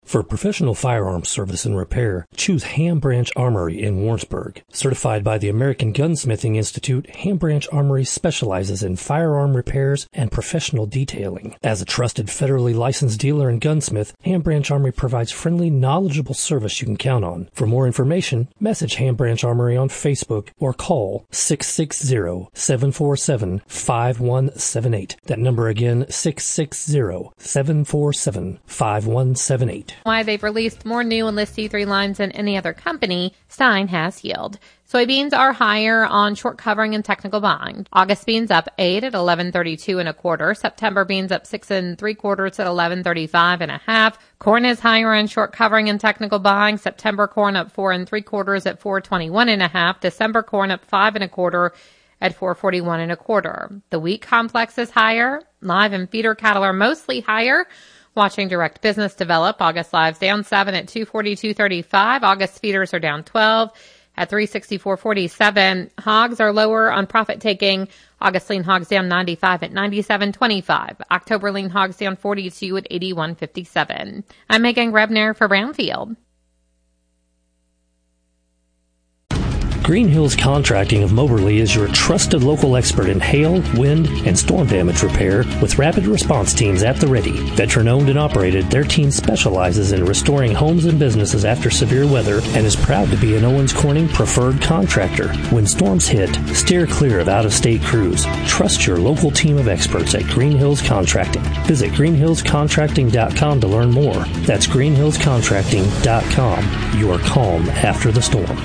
For professional firearms service and repair, choose Ham Branch Armory in Warrensburg. Certified by the American Gunsmithing Institute, Ham Branch Armory specializes in firearm repairs and professional detailing. As a trusted federally licensed dealer and gunsmith, Ham Branch Armory provides friendly, knowledgeable service you can count on. For more information, message Ham Branch Armory on Facebook or call 660-747-5178. That number again, 660-747-5178. Why they've released more new Enlist C3 lines than any other company, Stein has yield. Soybeans are higher on short covering and technical buying. August beans up 8 at 11.32 1/4. September beans up 6 3/4 at 11.35 1/2. Corn is higher on short covering and technical buying. September corn up 4 3/4 at 4.21 1/2. December corn up 5 1/4 at 4.41 1/4. The wheat complex is higher. Live and feeder cattle are mostly higher. Watching direct business develop, August lives down 7 at 242.35. August feeders are down 12 at 364.47. Hogs are lower on profit taking. August lean hogs down 95 at 97.25. October lean hogs down 42 at 81.57. I'm Megan Grebner for Brownfield. Green Hills Contracting of Moberly is your trusted local expert in hail, wind, and storm damage repair with rapid response teams at the ready. Veteran-owned and operated, their team specializes in restoring homes and businesses after severe weather and is proud to be an Owens Corning preferred contractor. When storms hit, steer clear of out-of-state crews. Trust your local team of experts at Green Hills Contracting. Visit greenhillscontracting.com to learn more. That's greenhillscontracting.com. Your calm after the storm.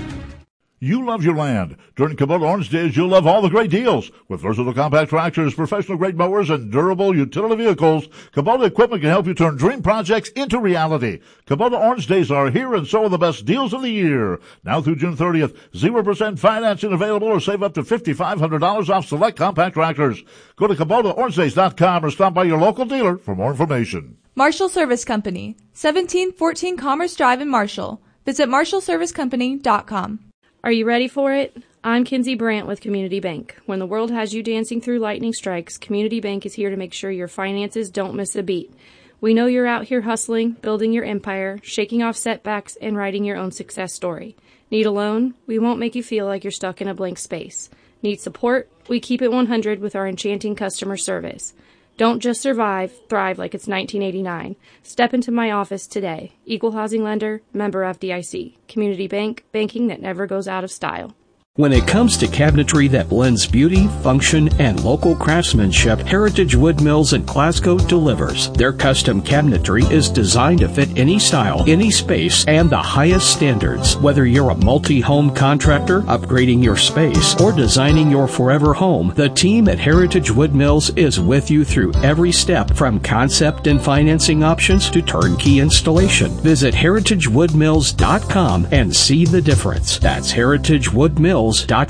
You love your land. During Kubota Orange Days, you'll love all the great deals. With versatile compact tractors, professional-grade mowers, and durable utility vehicles, Kubota equipment can help you turn dream projects into reality. Kubota Orange Days are here, and so are the best deals of the year. Now through June 30th, 0% financing available or save up to $5,500 off select compact tractors. Go to KubotaOrangeDays.com or stop by your local dealer for more information. Marshall Service Company, 1714 Commerce Drive in Marshall. Visit MarshallServiceCompany.com. Are you ready for it? I'm Kinsey Brandt with Community Bank. When the world has you dancing through lightning strikes, Community Bank is here to make sure your finances don't miss a beat. We know you're out here hustling, building your empire, shaking off setbacks, and writing your own success story. Need a loan? We won't make you feel like you're stuck in a blank space. Need support? We keep it 100 with our enchanting customer service. Don't just survive, thrive like it's 1989. Step into my office today. Equal housing lender, member FDIC. Community Bank, banking that never goes out of style. When it comes to cabinetry that blends beauty, function, and local craftsmanship, Heritage Wood Mills in Glasgow delivers. Their custom cabinetry is designed to fit any style, any space, and the highest standards. Whether you're a multi-home contractor, upgrading your space, or designing your forever home, the team at Heritage Wood Mills is with you through every step, from concept and financing options to turnkey installation. Visit heritagewoodmills.com and see the difference. That's heritagewoodmills.com.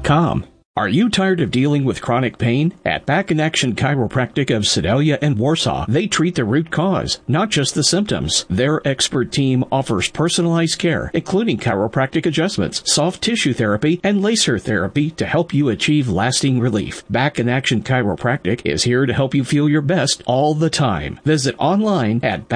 Are you tired of dealing with chronic pain? At Back in Action Chiropractic of Sedalia and Warsaw, they treat the root cause, not just the symptoms. Their expert team offers personalized care, including chiropractic adjustments, soft tissue therapy, and laser therapy to help you achieve lasting relief. Back in Action Chiropractic is here to help you feel your best all the time. Visit online at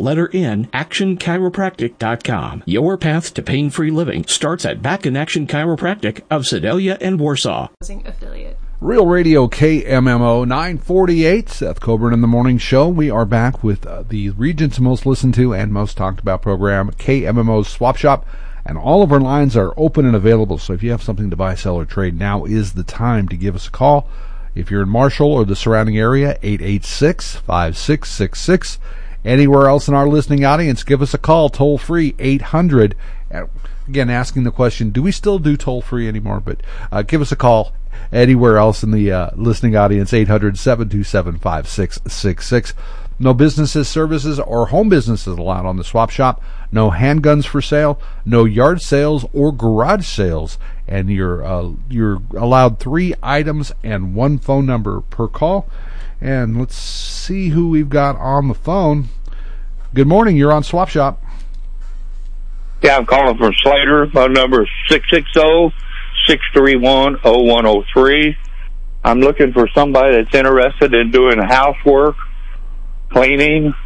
actionchiropractic.com. Your path to pain-free living starts at Back in Action Chiropractic of Sedalia and Warsaw. Affiliate. Real Radio KMMO 948, Seth Coburn in the Morning Show. We are back with the region's most listened to and most talked about program, KMMO's Swap Shop, and all of our lines are open and available. So if you have something to buy, sell, or trade, now is the time to give us a call. If you're in Marshall or the surrounding area, 886-5666. Anywhere else in our listening audience, give us a call, toll free, 800. Again, asking the question, do we still do toll-free anymore? But give us a call anywhere else in the listening audience, 800-727-5666. No businesses, services, or home businesses allowed on the Swap Shop. No handguns for sale. No yard sales or garage sales. And you're allowed 3 items and 1 phone number per call. And let's see who we've got on the phone. Good morning. You're on Swap Shop. Yeah, I'm calling from Slater. My number is 660-631-0103. I'm looking for somebody that's interested in doing housework, cleaning,